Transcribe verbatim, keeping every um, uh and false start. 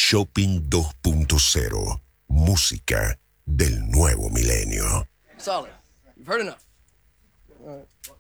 Shopping dos punto cero. Música del nuevo milenio. Solid. You've heard enough. All right.